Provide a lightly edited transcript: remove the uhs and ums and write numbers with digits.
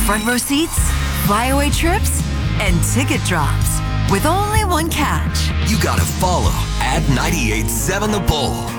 Front row seats, flyaway trips, and ticket drops. With only one catch. You gotta follow at 98.7 The Bull.